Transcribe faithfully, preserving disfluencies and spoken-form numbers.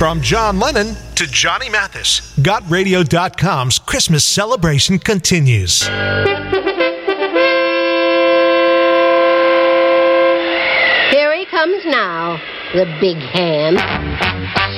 From John Lennon to Johnny Mathis, Got Radio dot com's Christmas celebration continues. Here he comes now, the big hand.